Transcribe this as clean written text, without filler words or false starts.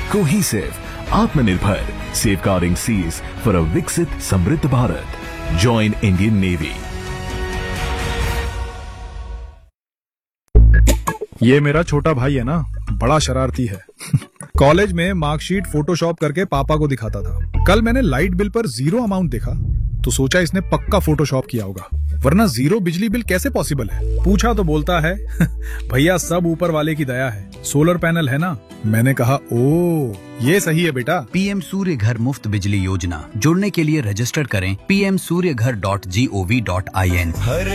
Cohesive, आत्मनिर्भर, safeguarding seize for a विकसित समृद्ध भारत. Join Indian navy. ये मेरा छोटा भाई है ना, बड़ा शरारती है. कॉलेज में मार्कशीट फोटोशॉप करके पापा को दिखाता था. कल मैंने लाइट बिल पर 0 अमाउंट देखा तो सोचा इसने पक्का फोटोशॉप किया होगा, वरना 0 बिजली बिल कैसे पॉसिबल है. पूछा तो बोलता है भैया सब ऊपर वाले की दया है, सोलर पैनल है ना. मैंने कहा ओ ये सही है बेटा. पीएम सूर्य घर मुफ्त बिजली योजना. जुड़ने के लिए रजिस्टर करें pmsuryaghar.gov.in.